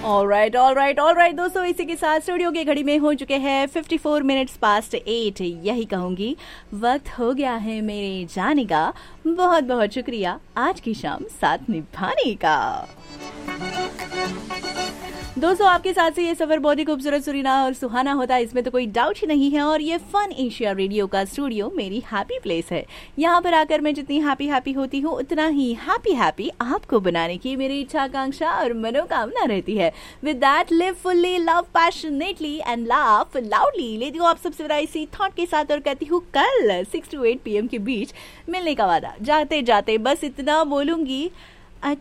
Alright दोस्तों, इसी के साथ स्टूडियो की घड़ी में हो चुके हैं 54 मिनट्स पास्ट 8। यही कहूंगी, वक्त हो गया है मेरे जाने का। बहुत बहुत शुक्रिया आज की शाम साथ निभाने का। दोस्तों, आपके साथ से ये सफर बहुत ही खूबसूरत, सुरीना और सुहाना होता है, इसमें तो कोई डाउट ही नहीं है। और ये फन एशिया रेडियो का स्टूडियो मेरी हैप्पी प्लेस है। यहाँ पर आकर मैं जितनी हैप्पी होती हूँ, उतना ही हैप्पी आपको बनाने की मेरी इच्छा, आकांक्षा और मनोकामना रहती है। With that, live fully, love passionately and laugh loudly. लेती हूँ आप सबसे विदा इसी थॉट के साथ और कहती हूँ कल 6 to 8 PM के बीच मिलने का वादा। जाते जाते बस इतना बोलूंगी,